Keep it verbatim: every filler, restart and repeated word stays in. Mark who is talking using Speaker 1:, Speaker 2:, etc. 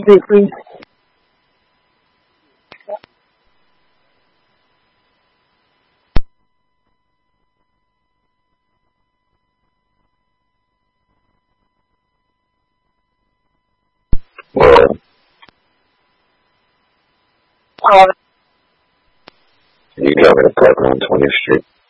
Speaker 1: Repeat, please.
Speaker 2: Well,
Speaker 1: Uh,
Speaker 2: you got me to park on twentieth Street.